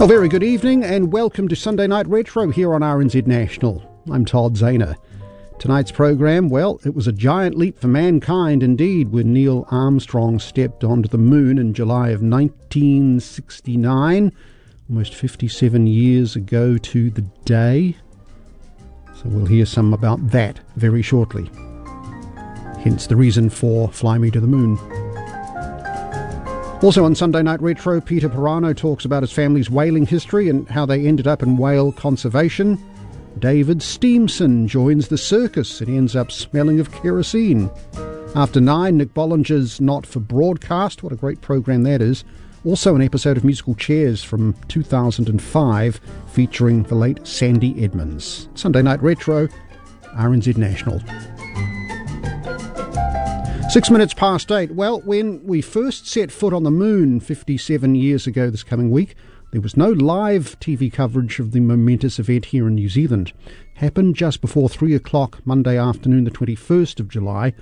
Well, very good evening and welcome to Sunday Night Retro here on RNZ National. I'm Todd Zahner. Tonight's program, well, it was a giant leap for mankind indeed when Neil Armstrong stepped onto the moon in July of 1969, almost 57 years ago to the day. So we'll hear some about that very shortly. Hence the reason for Fly Me to the Moon. Also on Sunday Night Retro, Peter Pirano talks about his family's whaling history and how they ended up in whale conservation. David Steamson joins the circus and ends up smelling of kerosene. After 9, Nick Bollinger's Not for Broadcast, what a great program that is. Also an episode of Musical Chairs from 2005 featuring the late Sandy Edmonds. Sunday Night Retro, RNZ National. 6 minutes past 8. Well, when we first set foot on the moon 57 years ago this coming week, there was no live TV coverage of the momentous event here in New Zealand. Happened just before 3 o'clock Monday afternoon, the 21st of July,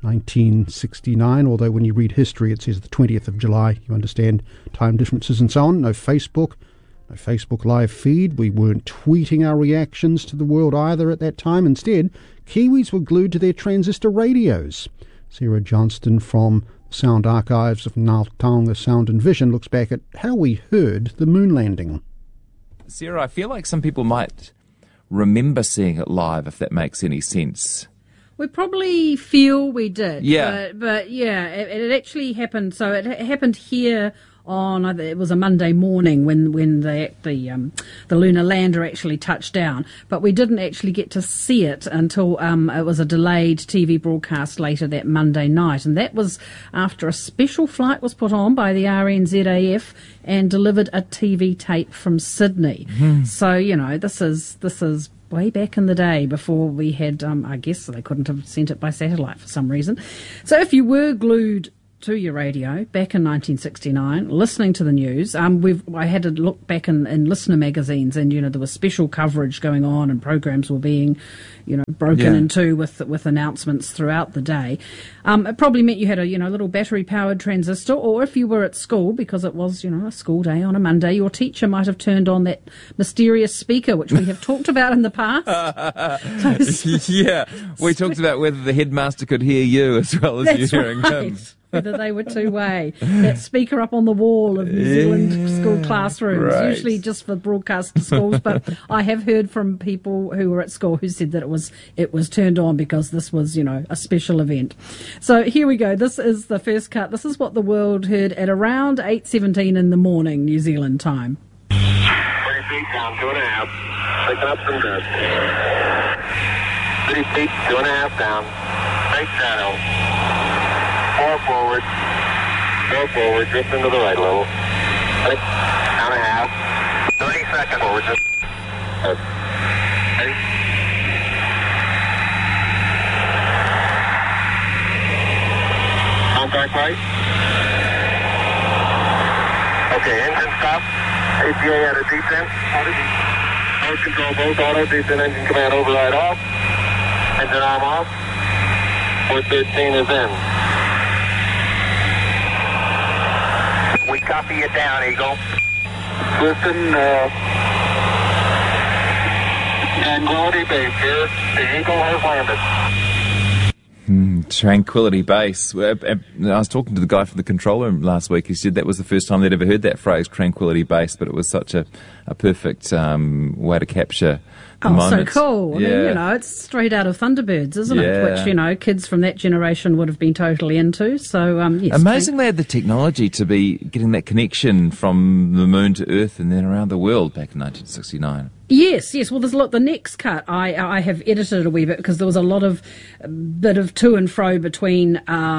1969, although when you read history it says the 20th of July. You understand time differences and so on. No Facebook live feed. We weren't tweeting our reactions to the world either at that time. Instead, Kiwis were glued to their transistor radios. Sarah Johnston from Sound Archives of Ngā Taonga Sound and Vision looks back at how we heard the moon landing. Sarah, I feel like some people might remember seeing it live, if that makes any sense. We probably feel we did. Yeah. But yeah, it actually happened. So it happened here on, it was a Monday morning when the lunar lander actually touched down. But we didn't actually get to see it until it was a delayed TV broadcast later that Monday night. And that was after a special flight was put on by the RNZAF and delivered a TV tape from Sydney. So, you know, this is way back in the day before we had, I guess they couldn't have sent it by satellite for some reason. So if you were glued to your radio back in 1969, listening to the news, I had to look back in listener magazines, and you know there was special coverage going on, and programs were being, you know, broken into with announcements throughout the day. It probably meant you had a little battery powered transistor, or if you were at school, because it was a school day on a Monday, your teacher might have turned on that mysterious speaker which we have talked about in the past. Yeah, we talked about whether the headmaster could hear you as well as you hearing him. Whether they were two-way. That speaker up on the wall of New Zealand school classrooms, usually just for broadcast to schools, but I have heard from people who were at school who said that it was turned on because this was, a special event. So here we go. This is the first cut. This is what the world heard at around 8:17 in the morning, New Zealand time. 3 feet down, 2.5. Picking up some dust. 3 feet, 2.5 down. Right shadow. 4 forward, drift into the right a little. 6.5. 30 seconds forward, just. Ready? Contact right. Okay, engine stop. APA at a descent. Nose control both auto, descent engine command override off. Engine arm off. 413 is in. We copy you down, Eagle. Listen, Tranquility Base here. The Eagle has landed. Tranquility Base. I was talking to the guy from the control room last week. He said that was the first time they'd ever heard that phrase, Tranquility Base, but it was such a perfect way to capture the moment. So cool. Yeah. I mean, it's straight out of Thunderbirds, isn't it? Which, kids from that generation would have been totally into. So, yes. Amazing they had the technology to be getting that connection from the moon to Earth and then around the world back in 1969. Yes. Well, the next cut I have edited a wee bit because there was a lot of bit of to and fro between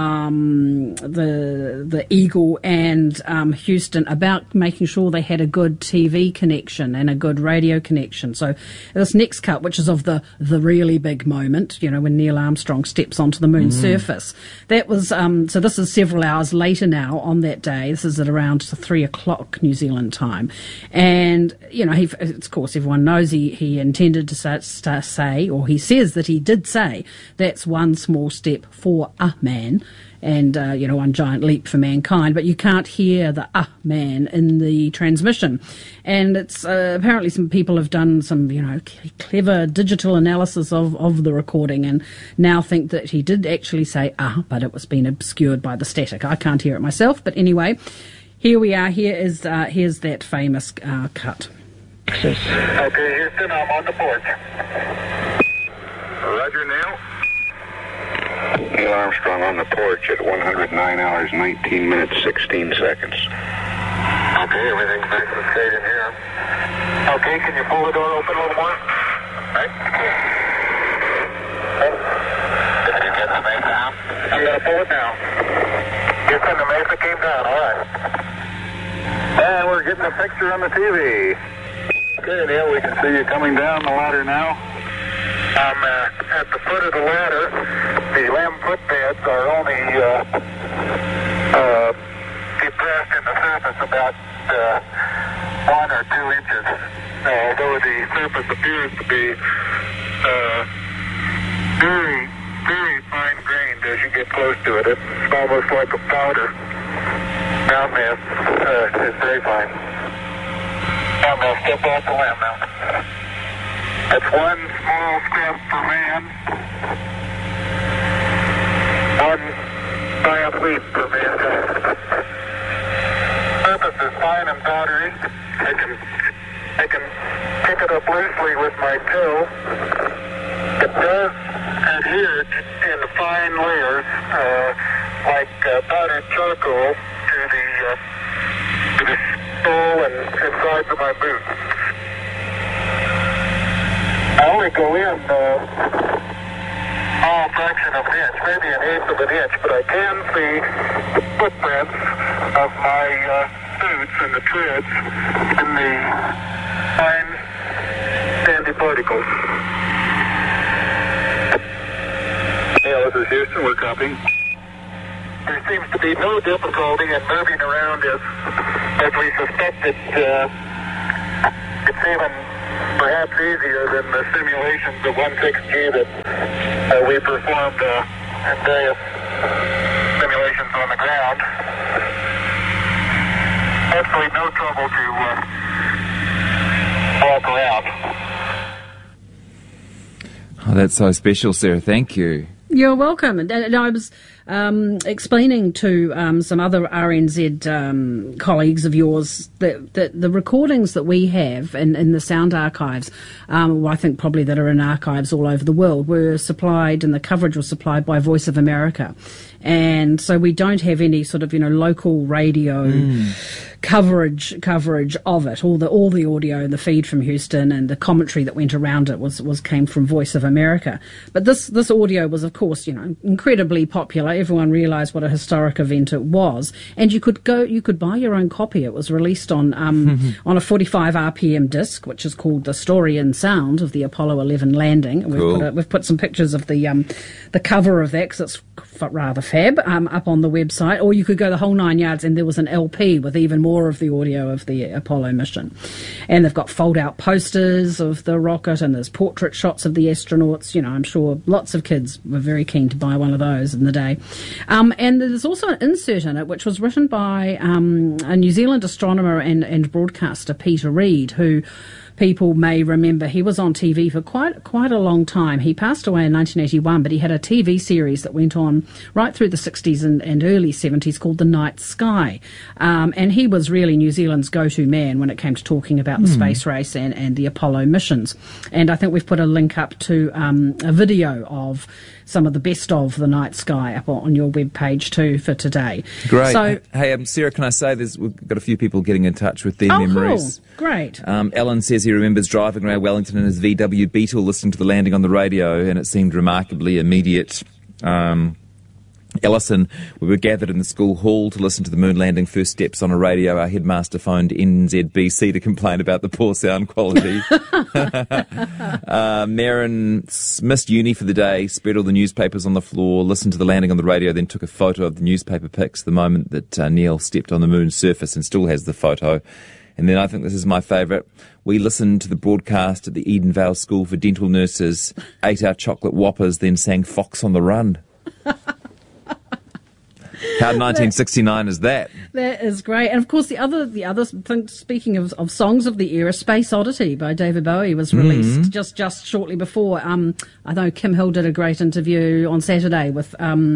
the Eagle and Houston about making sure they had a good TV connection and a good radio connection. So this next cut, which is of the really big moment, when Neil Armstrong steps onto the moon's surface, that was so this is several hours later now on that day. This is at around 3 o'clock New Zealand time, and of course everyone knows he intended to say, or he says that he did say, that's one small step for a man one giant leap for mankind, but you can't hear the man in the transmission. And it's apparently some people have done some, clever digital analysis of the recording and now think that he did actually say but it was been obscured by the static. I can't hear it myself, but anyway, here we are. Here's that famous cut. Okay, Houston, I'm on the porch. Roger, Neil. Neil Armstrong on the porch at 109 hours, 19 minutes, 16 seconds. Okay, everything's nice and straight in here. Okay, can you pull the door open a little more? Right. Did you get the main down? I'm going to pull it down. Houston, the Mesa came down, all right. And we're getting a picture on the TV. Okay, Neil, we can see you coming down the ladder now. I'm at the foot of the ladder. The limb footbeds are only depressed in the surface about 1 or 2 inches. Although the surface appears to be very, very fine-grained as you get close to it. It's almost like a powder. Ground mass is very fine. I'm going to step off the limb now. That's one small step for man, one giant leap for mankind. Surface is fine and powdery. I can pick it up loosely with my toe. It does adhere in fine layers, like powdered charcoal, to the sole and sides of my boots. I only go in a small fraction of an inch, maybe an eighth of an inch, but I can see the footprints of my boots and the treads in the fine sandy particles. Yeah, this is Houston. We're copying. There seems to be no difficulty in moving around as we suspected. It's even perhaps easier than the simulations of 16G that we performed in various simulations on the ground. Absolutely no trouble to walk around. Oh, that's so special, Sarah. Thank you. You're welcome. And I was explaining to some other RNZ colleagues of yours that the recordings that we have in the sound archives, I think probably that are in archives all over the world, were supplied, and the coverage was supplied by Voice of America. And so we don't have any sort of, local radio coverage of it. All the audio, the feed from Houston and the commentary that went around it came from Voice of America. But this audio was, of course, incredibly popular. Everyone realised what a historic event it was, and you could buy your own copy. It was released on a 45 RPM disc, which is called The Story and Sound of the Apollo 11 Landing. And cool. We've put some pictures of the cover of that, because it's rather fab, up on the website. Or you could go the whole 9 yards, and there was an LP with even more of the audio of the Apollo mission. And they've got fold-out posters of the rocket, and there's portrait shots of the astronauts. I'm sure lots of kids were very keen to buy one of those in the day. And there's also an insert in it, which was written by a New Zealand astronomer and broadcaster, Peter Reid, who people may remember. He was on TV for quite a long time. He passed away in 1981, but he had a TV series that went on right through the 60s and early 70s called The Night Sky. And he was really New Zealand's go-to man when it came to talking about the space race and the Apollo missions. And I think we've put a link up to a video of some of the best of The Night Sky up on your webpage too for today. Great. So, hey, Sarah, can I say we've got a few people getting in touch with their memories. Cool. Great. Alan says he remembers driving around Wellington in his VW Beetle, listening to the landing on the radio, and it seemed remarkably immediate. Ellison, we were gathered in the school hall to listen to the moon landing first steps on a radio. Our headmaster phoned NZBC to complain about the poor sound quality. Marin missed uni for the day, spread all the newspapers on the floor, listened to the landing on the radio, then took a photo of the newspaper pics the moment that Neil stepped on the moon's surface, and still has the photo. And then I think this is my favourite. We listened to the broadcast at the Edenvale School for Dental Nurses, ate our chocolate whoppers, then sang Fox on the Run. How 1969 is that? That is great. And of course, the other thing, speaking of songs of the era, Space Oddity by David Bowie was released just shortly before. I know Kim Hill did a great interview on Saturday with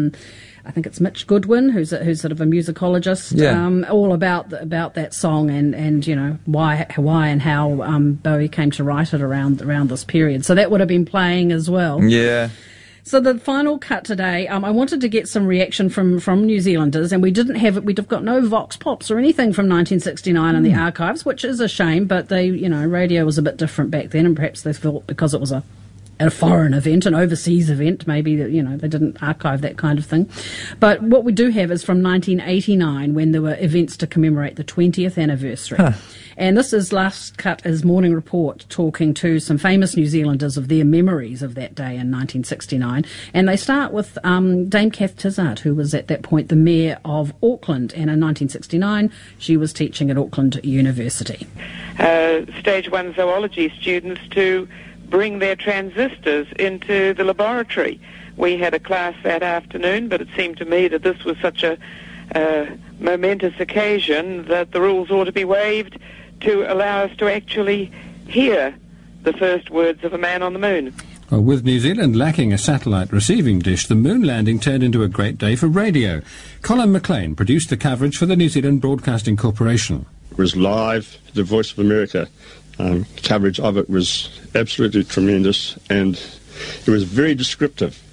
I think it's Mitch Goodwin, who's sort of a musicologist, all about that song and you know why and how Bowie came to write it around this period. So that would have been playing as well. Yeah. So the final cut today, I wanted to get some reaction from New Zealanders, and we've got no vox pops or anything from 1969 in the archives, which is a shame. But radio was a bit different back then, and perhaps they thought because it was a foreign event, an overseas event, maybe that they didn't archive that kind of thing. But what we do have is from 1989, when there were events to commemorate the 20th anniversary. And this is last cut is Morning Report talking to some famous New Zealanders of their memories of that day in 1969. And they start with Dame Kath Tizard, who was at that point the mayor of Auckland. And in 1969, she was teaching at Auckland University. Stage 1 zoology students to bring their transistors into the laboratory. We had a class that afternoon, but it seemed to me that this was such a momentous occasion that the rules ought to be waived to allow us to actually hear the first words of a man on the moon. Well, with New Zealand lacking a satellite receiving dish, the moon landing turned into a great day for radio. Colin McLean produced the coverage for the New Zealand Broadcasting Corporation. It was live, the Voice of America. Coverage of it was absolutely tremendous, and it was very descriptive,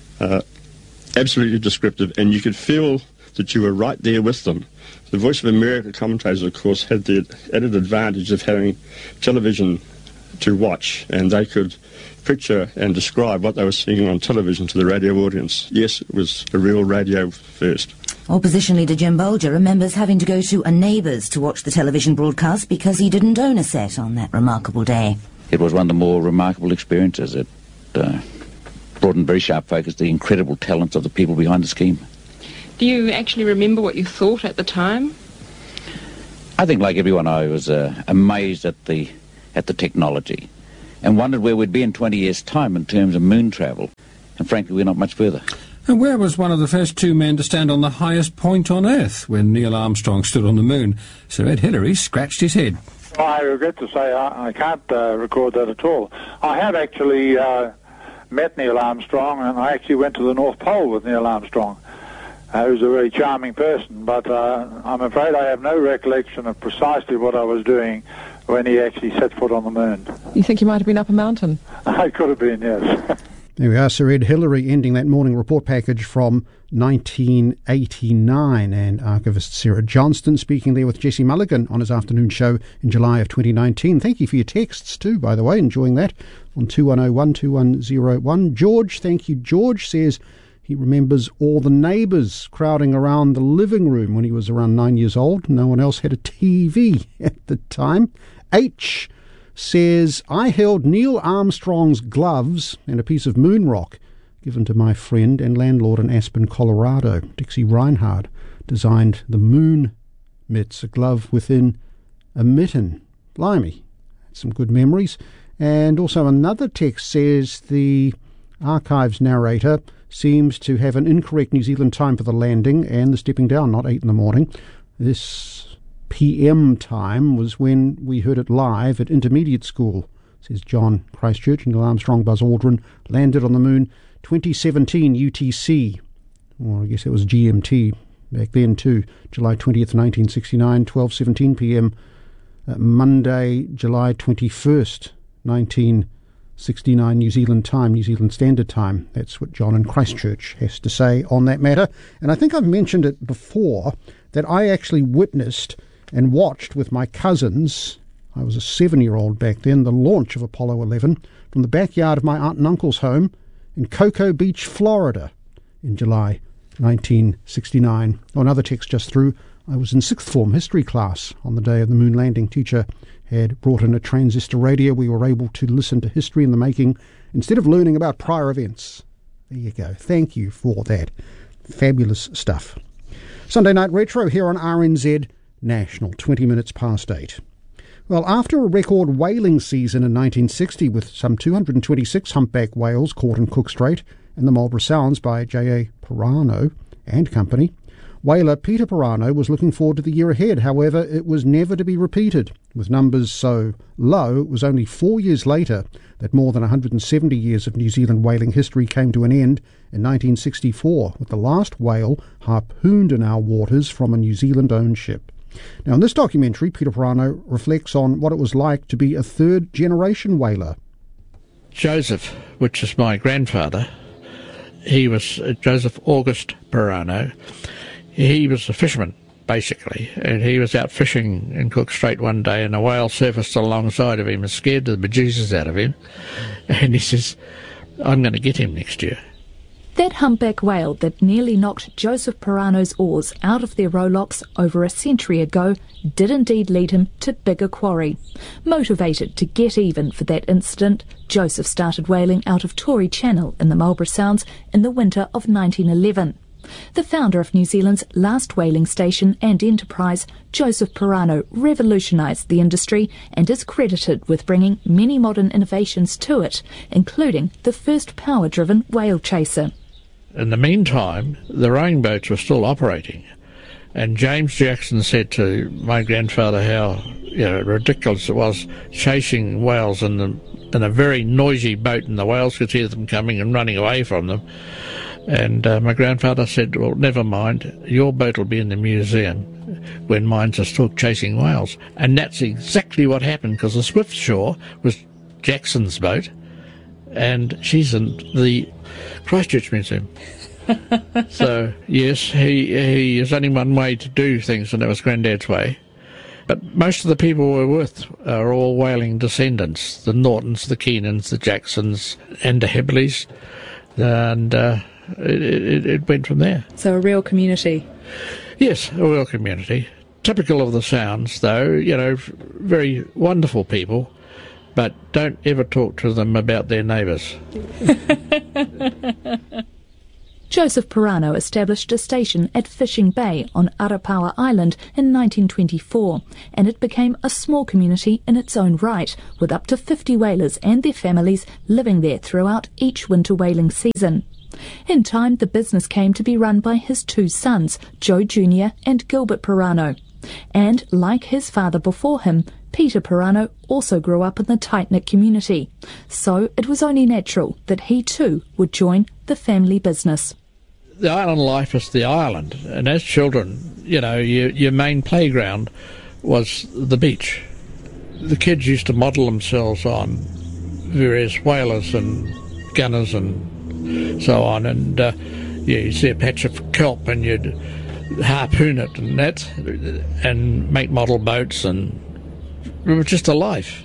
absolutely descriptive, and you could feel that you were right there with them. The Voice of America commentators, of course, had the added advantage of having television to watch, and they could picture and describe what they were seeing on television to the radio audience. Yes, it was a real radio first. Opposition leader Jim Bolger remembers having to go to a neighbour's to watch the television broadcast because he didn't own a set on that remarkable day. It was one of the more remarkable experiences. It brought in very sharp focus the incredible talents of the people behind the scheme. Do you actually remember what you thought at the time? I think, like everyone, I was amazed at the technology and wondered where we'd be in 20 years' time in terms of moon travel. And frankly, we're not much further. And where was one of the first two men to stand on the highest point on Earth when Neil Armstrong stood on the moon? Sir Ed Hillary scratched his head. I regret to say I can't record that at all. I have actually met Neil Armstrong, and I actually went to the North Pole with Neil Armstrong, who's a very charming person, but I'm afraid I have no recollection of precisely what I was doing when he actually set foot on the moon. You think you might have been up a mountain? I could have been, yes. There we are, Sir Ed Hillary ending that morning report package from 1989, and archivist Sarah Johnston speaking there with Jesse Mulligan on his afternoon show in July of 2019. Thank you for your texts too, by the way, enjoying that on 2101 2101. George, thank you. George says he remembers all the neighbours crowding around the living room when he was around 9 years old. No one else had a TV at the time. H says, I held Neil Armstrong's gloves and a piece of moon rock given to my friend and landlord in Aspen, Colorado. Dixie Reinhardt designed the moon mitts, a glove within a mitten. Blimey, some good memories. And also another text says the archives narrator seems to have an incorrect New Zealand time for the landing and the stepping down, not 8 in the morning. This PM time was when we heard it live at intermediate school, says John. Christchurch. Neil Armstrong, Buzz Aldrin landed on the moon 2017 UTC, or I guess it was GMT back then too, July 20th 1969, 12:17 PM, Monday July 21st 1969 New Zealand time, New Zealand Standard Time. That's what John in Christchurch has to say on that matter. And I think I've mentioned it before that I actually witnessed and watched with my cousins, I was a 7-year-old back then, the launch of Apollo 11 from the backyard of my aunt and uncle's home in Cocoa Beach, Florida in July 1969. Oh, another text just through. I was in 6th form history class on the day of the moon landing. Teacher had brought in a transistor radio. We were able to listen to history in the making instead of learning about prior events. There you go. Thank you for that. Fabulous stuff. Sunday Night Retro here on RNZ National, 20 minutes past 8. Well, after a record whaling season in 1960 with some 226 humpback whales caught in Cook Strait and the Marlborough Sounds by J.A. Pirano and company, Whaler Peter Pirano was looking forward to the year ahead. However, it was never to be repeated. With numbers so low, it was only 4 years later that more than 170 years of New Zealand whaling history came to an end in 1964, with the last whale harpooned in our waters from a New Zealand-owned ship. Now, in this documentary, Peter Pirano reflects on what it was like to be a third-generation whaler. Joseph, which is my grandfather, he was Joseph August Pirano. He was a fisherman, basically, and he was out fishing in Cook Strait one day, and a whale surfaced alongside of him and scared the bejesus out of him, and he says, "I'm going to get him next year." That humpback whale that nearly knocked Joseph Pirano's oars out of their rowlocks over a century ago did indeed lead him to bigger quarry. Motivated to get even for that incident, Joseph started whaling out of Tory Channel in the Marlborough Sounds in the winter of 1911. The founder of New Zealand's last whaling station and enterprise, Joseph Pirano revolutionised the industry and is credited with bringing many modern innovations to it, including the first power-driven whale chaser. In the meantime, the rowing boats were still operating, and James Jackson said to my grandfather how ridiculous it was chasing whales in a very noisy boat, and the whales could hear them coming and running away from them. And my grandfather said, "Well, never mind, your boat will be in the museum when mine's are still chasing whales." And that's exactly what happened, because the Swiftsure was Jackson's boat, and she's in the Christchurch Museum. So, yes, he is only one way to do things, and that was Grandad's way. But most of the people we're with are all whaling descendants, the Nortons, the Keenans, the Jacksons, and the Hebleys, and it went from there. So a real community. Yes, a real community. Typical of the Sounds, though, very wonderful people, but don't ever talk to them about their neighbours. Joseph Pirano established a station at Fishing Bay on Arapawa Island in 1924, and it became a small community in its own right, with up to 50 whalers and their families living there throughout each winter whaling season. In time, the business came to be run by his two sons, Joe Jr. and Gilbert Pirano. And, like his father before him, Peter Pirano also grew up in the tight-knit community. So it was only natural that he too would join the family business. The island life is the island, and as children, your main playground was the beach. The kids used to model themselves on various whalers and gunners and so on, and you see a patch of kelp and you'd harpoon it and make model boats, and it was just a life,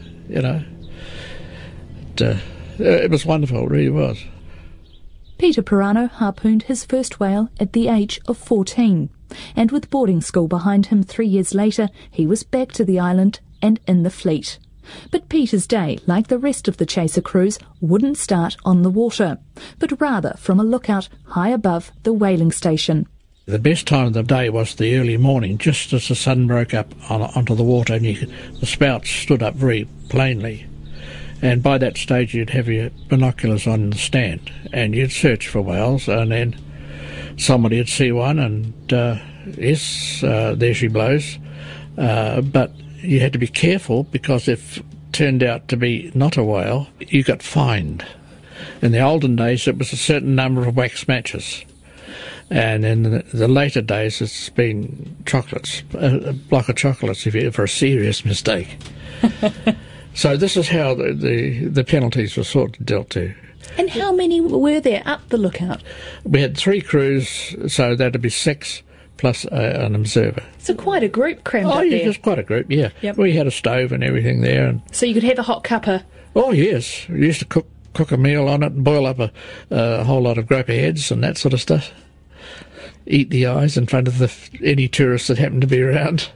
It was wonderful, it really was. Peter Pirano harpooned his first whale at the age of 14, and with boarding school behind him 3 years later, he was back to the island and in the fleet. But Peter's day, like the rest of the chaser crews, wouldn't start on the water, but rather from a lookout high above the whaling station. The best time of the day was the early morning, just as the sun broke up onto the water, and the spouts stood up very plainly. And by that stage you'd have your binoculars on the stand, and you'd search for whales, and then somebody would see one, and yes, there she blows. But you had to be careful, because if it turned out to be not a whale, you got fined. In the olden days it was a certain number of wax matches, and in the later days it's been chocolates, a block of chocolates for a serious mistake. So this is how the penalties were sort of dealt to. And how many were there up the lookout? We had 3 crews, so that'd be 6 plus an observer. So quite a group crammed up there. Oh, yeah, just quite a group, yeah. Yep. We had a stove and everything there. And so you could have a hot cuppa? Oh, yes. We used to cook a meal on it and boil up a whole lot of groper heads and that sort of stuff. Eat the eyes in front of any tourists that happened to be around.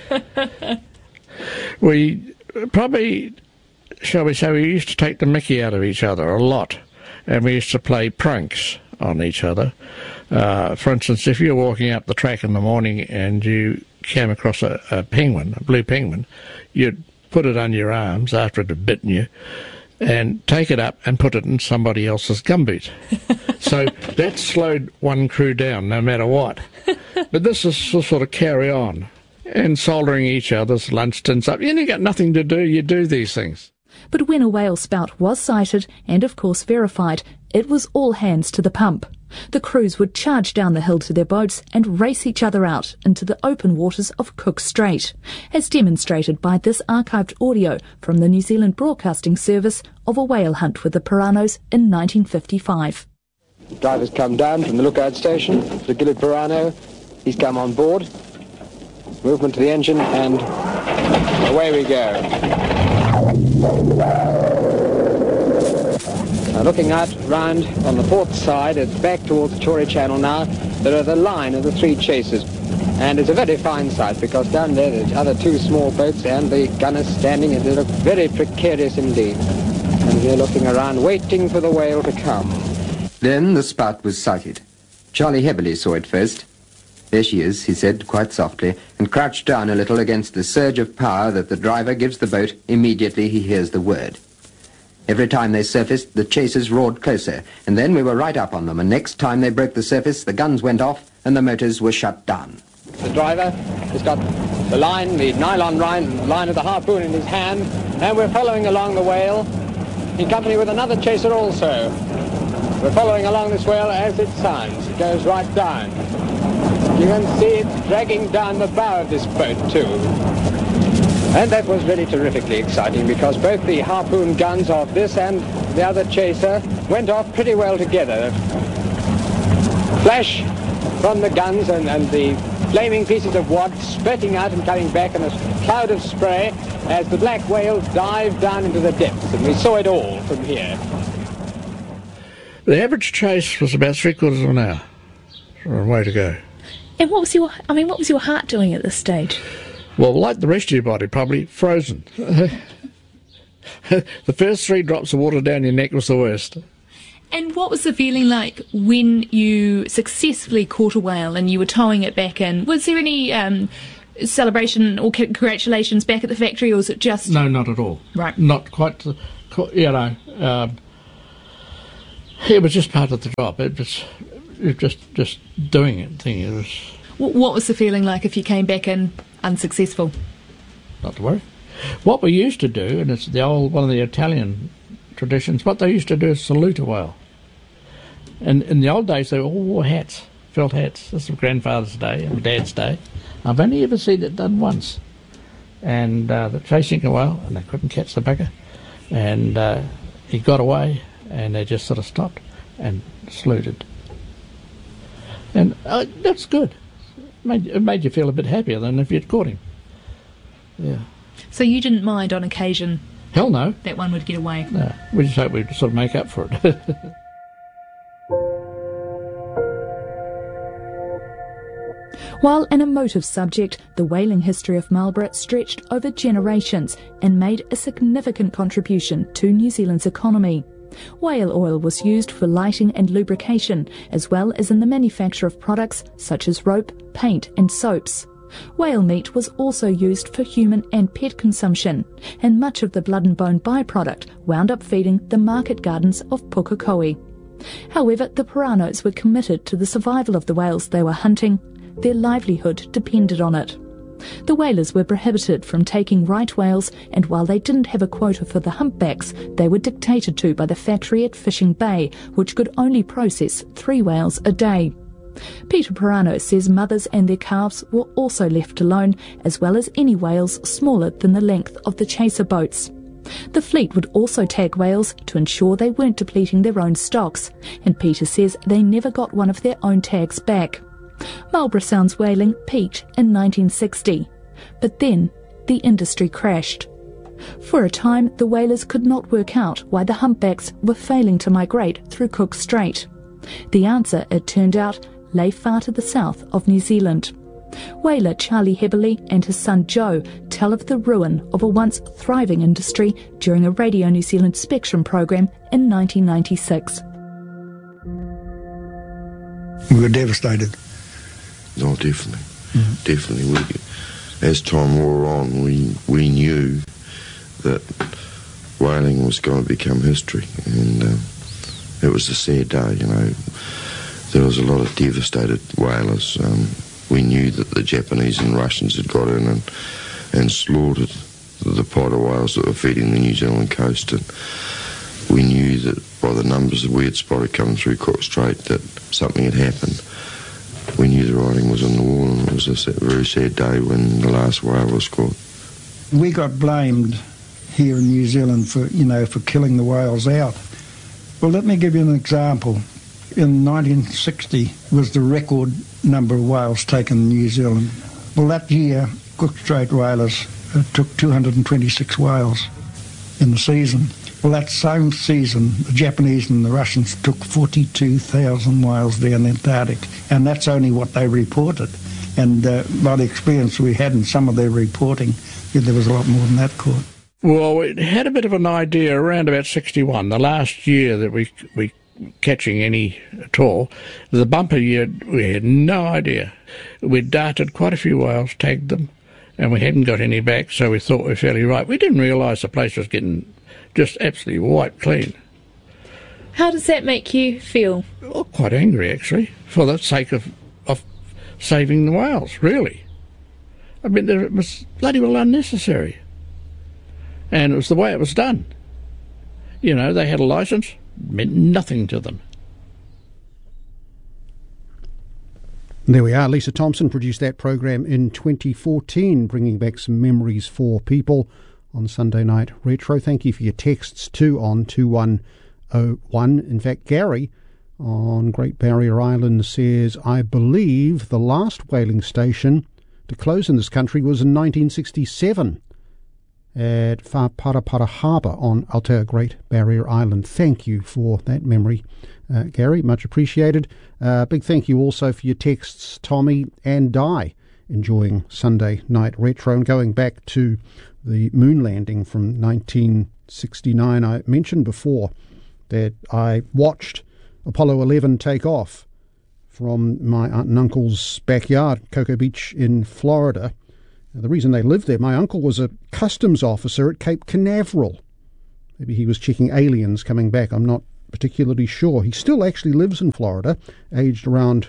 We probably, shall we say, we used to take the mickey out of each other a lot, and we used to play pranks on each other. For instance, if you were walking up the track in the morning and you came across a penguin, a blue penguin, you'd put it on your arms after it had bitten you and take it up and put it in somebody else's gumboot. So that slowed one crew down no matter what. But this is sort of carry on. And soldering each other's lunch tins up. You got nothing to do, you do these things. But when a whale spout was sighted, and of course verified, it was all hands to the pump. The crews would charge down the hill to their boats and race each other out into the open waters of Cook Strait, as demonstrated by this archived audio from the New Zealand Broadcasting Service of a whale hunt with the Puranos in 1955. The driver's come down from the lookout station, the Gilid Purano. He's come on board. Movement to the engine, and away we go. Now looking out round on the port side, it's back towards the Tory Channel now. There are the line of the three chasers. And it's a very fine sight, because down there there's other two small boats and the gunners standing, and they look very precarious indeed. And we're looking around, waiting for the whale to come. Then the spout was sighted. Charlie Heberley saw it first. There she is, he said quite softly, and crouched down a little against the surge of power that the driver gives the boat immediately he hears the word. Every time they surfaced, the chasers roared closer, and then we were right up on them, and next time they broke the surface, the guns went off, and the motors were shut down. The driver has got the line, the nylon line of the harpoon in his hand, and we're following along the whale, in company with another chaser also. We're following along this whale as it sounds. It goes right down. You can see it dragging down the bow of this boat too. And that was really terrifically exciting, because both the harpoon guns of this and the other chaser went off pretty well together. Flash from the guns and the flaming pieces of wad spurting out and coming back in a cloud of spray as the black whale dived down into the depths, and we saw it all from here. The average chase was about 3/4 of an hour. Or a way to go. And what was your heart doing at this stage? Well, like the rest of your body, probably frozen. The first 3 drops of water down your neck was the worst. And what was the feeling like when you successfully caught a whale and you were towing it back in? Was there any celebration or congratulations back at the factory, or was it just... No, not at all. Right. Not quite, it was just part of the job. It was just doing it. It was... What was the feeling like if you came back in unsuccessful? Not to worry. What we used to do, and it's one of the Italian traditions, what they used to do is salute a whale. And in the old days, they all wore hats, felt hats. This was grandfather's day and dad's day. I've only ever seen it done once. And they're chasing a whale, and they couldn't catch the bugger. And he got away, and they just sort of stopped and saluted. And that's good. It made you feel a bit happier than if you'd caught him. Yeah. So you didn't mind on occasion? Hell no. That one would get away? No. We just hope we'd sort of make up for it. While an emotive subject, the whaling history of Marlborough stretched over generations and made a significant contribution to New Zealand's economy. Whale oil was used for lighting and lubrication, as well as in the manufacture of products such as rope, paint and soaps. Whale meat was also used for human and pet consumption, and much of the blood and bone byproduct wound up feeding the market gardens of Pukekohe. However, the Puranos were committed to the survival of the whales they were hunting. Their livelihood depended on it. The whalers were prohibited from taking right whales, and while they didn't have a quota for the humpbacks, they were dictated to by the factory at Fishing Bay, which could only process 3 whales a day. Peter Purano says mothers and their calves were also left alone, as well as any whales smaller than the length of the chaser boats. The fleet would also tag whales to ensure they weren't depleting their own stocks, and Peter says they never got one of their own tags back. Marlborough Sounds whaling peaked in 1960, but then the industry crashed. For a time, the whalers could not work out why the humpbacks were failing to migrate through Cook Strait. The answer, it turned out, lay far to the south of New Zealand. Whaler Charlie Heberley and his son Joe tell of the ruin of a once thriving industry during a Radio New Zealand Spectrum program in 1996. We were devastated. Oh, definitely. Definitely. As time wore on, we knew that whaling was going to become history, and it was a sad day, There was a lot of devastated whalers. we knew that the Japanese and Russians had got in and slaughtered the Potter whales that were feeding the New Zealand coast, and we knew that by the numbers that we had spotted coming through Cook Strait that something had happened. We knew the writing was on the wall, and it was a very sad day when the last whale was caught. We got blamed here in New Zealand for killing the whales out. Well, let me give you an example. In 1960 was the record number of whales taken in New Zealand. Well, that year, Cook Strait whalers took 226 whales in the season. Well, that same season, the Japanese and the Russians took 42,000 whales down the Antarctic, and that's only what they reported. And by the experience we had in some of their reporting, there was a lot more than that caught. Well, we had a bit of an idea around about 61, the last year that we catching any at all. The bumper year, we had no idea. We'd darted quite a few whales, tagged them, and we hadn't got any back, so we thought we were fairly right. We didn't realise the place was getting just absolutely wiped clean. How does that make you feel? Oh, quite angry, actually, for the sake of saving the whales, really. I mean, it was bloody well unnecessary. And it was the way it was done. You know, they had a licence, meant nothing to them. There we are. Lisa Thompson produced that program in 2014, bringing back some memories for people on Sunday Night Retro. Thank you for your texts too on 2101. In fact, Gary on Great Barrier Island says, I believe the last whaling station to close in this country was in 1967 at Whaparapara Harbour on Aotea Great Barrier Island. Thank you for that memory, Gary. Much appreciated. Big thank you also for your texts, Tommy and Di, enjoying Sunday Night Retro. And going back to the moon landing from 1969, I mentioned before that I watched Apollo 11 take off from my aunt and uncle's backyard, Cocoa Beach in Florida. The reason they lived there, my uncle was a customs officer at Cape Canaveral. Maybe he was checking aliens coming back, I'm not particularly sure. He still actually lives in Florida, aged around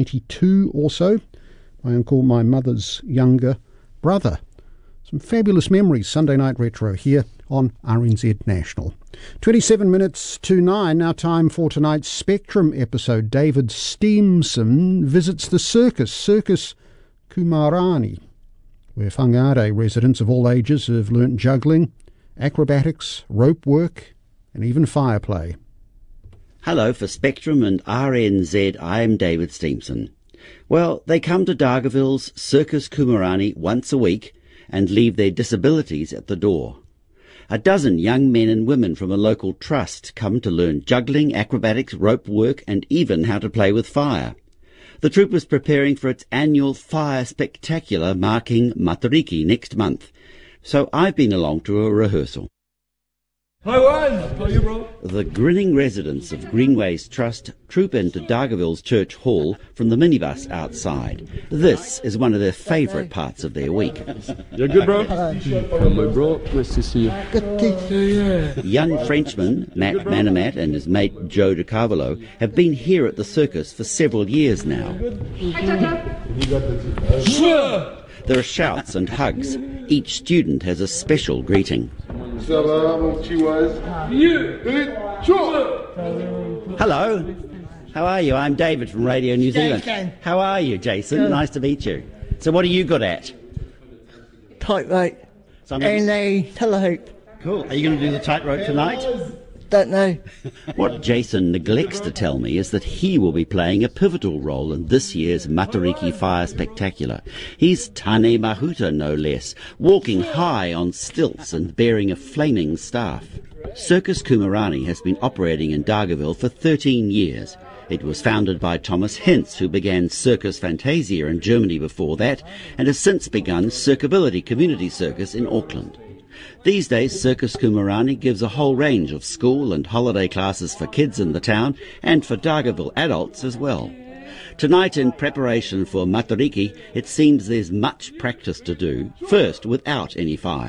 92 or so. My uncle, my mother's younger brother. Some fabulous memories. Sunday Night Retro here on RNZ National. 27 minutes to 9, now time for tonight's Spectrum episode. David Steamson visits the Circus Kumarani, where Whangarei residents of all ages have learnt juggling, acrobatics, rope work, and even fire play. Hello, for Spectrum and RNZ, I am David Steamson. Well, they come to Dargaville's Circus Kumarani once a week and leave their disabilities at the door. A dozen young men and women from a local trust come to learn juggling, acrobatics, rope work, and even how to play with fire. The troupe is preparing for its annual Fire Spectacular marking Matariki next month, so I've been along to a rehearsal. Hi, Ryan. How are you, bro? The grinning residents of Greenways Trust troop into Dargaville's Church Hall from the minibus outside. This is one of their favourite parts of their week. You're good, bro? Hello, bro. Nice to see you. Good to see you. Young Frenchman Matt Manamat and his mate Joe de Carvalho have been here at the circus for several years now. There are shouts and hugs. Each student has a special greeting. Hello. How are you? I'm David from Radio New Zealand. Jason. How are you, Jason? Good. Nice to meet you. So what are you good at? Tightrope. And a hula hoop. Cool. Are you going to do the tightrope tonight? Don't know. What Jason neglects to tell me is that he will be playing a pivotal role in this year's Matariki Fire Spectacular. He's Tane Mahuta, no less, walking high on stilts and bearing a flaming staff. Circus Kumarani has been operating in Dargaville for 13 years. It was founded by Thomas Hintz, who began Circus Fantasia in Germany before that, and has since begun Circability Community Circus in Auckland. These days, Circus Kumarani gives a whole range of school and holiday classes for kids in the town and for Dargaville adults as well. Tonight, in preparation for Matariki, it seems there's much practice to do, first without any fire.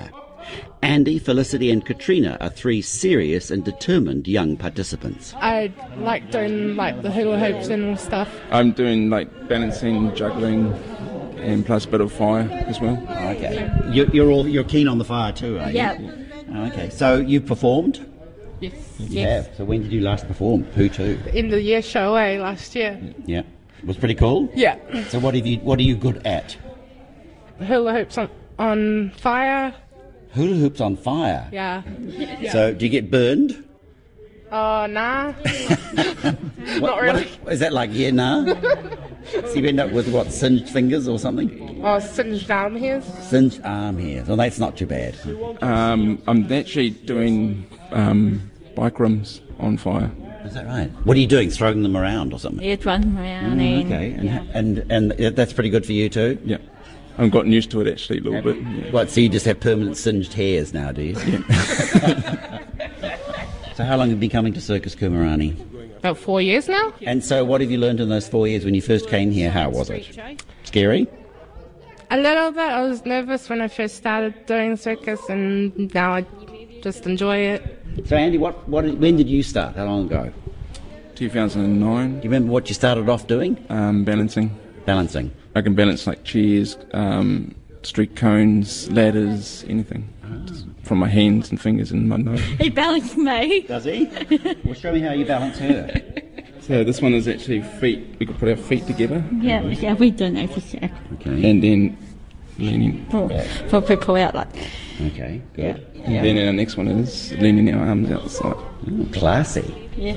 Andy, Felicity and Katrina are 3 serious and determined young participants. I like doing the hula hoops and stuff. I'm doing balancing, juggling, and plus a bit of fire as well. Okay. You're keen on the fire too, are you? Yeah. Okay. So you performed? Yes. You have. So when did you last perform? Who to? In the year show last year. Yeah. It was pretty cool? Yeah. So what are you good at? Hula hoops on fire. Hula hoops on fire? Yeah. So do you get burned? Oh, nah. Not really. Is that nah? So you end up with singed fingers or something? Oh, singed arm hairs. Singed arm hairs. Well, that's not too bad. I'm actually doing bike rims on fire. Is that right? What are you doing? Throwing them around or something? Yeah, throwing them around. Okay. And that's pretty good for you too? Yeah. I've gotten used to it actually a little bit. Yeah. What, so you just have permanent singed hairs now, do you? Yeah. So how long have you been coming to Circus Kumarani? About 4 years now. And so what have you learned in those 4 years? When you first came here, how was it? Scary? A little bit. I was nervous when I first started doing circus, and now I just enjoy it. So Andy, when did you start? How long ago? 2009. Do you remember what you started off doing? Balancing. Balancing. I can balance chairs, street cones, ladders, anything. Just from my hands and fingers and my nose. He balanced me. Does he? Well, show me how you balance her. So this one is actually feet. We could put our feet together. Yeah, we do know for sure. Okay. And then leaning. For people out Okay, good. Yeah. Then our next one is leaning our arms outside. Ooh, classy. Yeah.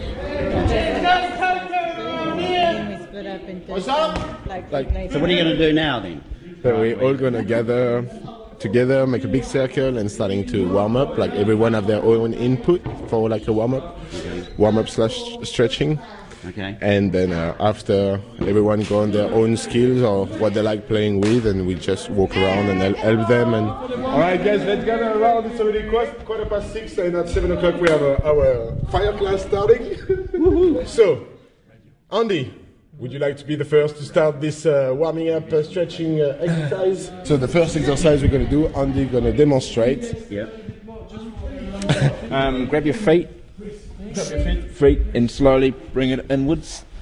What's up? So what are you going to do now then? So we're all going to gather together, make a big circle and starting to warm up. Everyone have their own input for a warm up / stretching. Okay. And then after, everyone go on their own skills or what they like playing with, and we just walk around and help them. And all right, guys, let's gather around. It's already 6:15, and at 7 o'clock we have our fire class starting. So, Andy, would you like to be the first to start this warming up stretching exercise? So the first exercise we're going to do, Andy going to demonstrate. Yeah. Grab your feet. And slowly bring it inwards.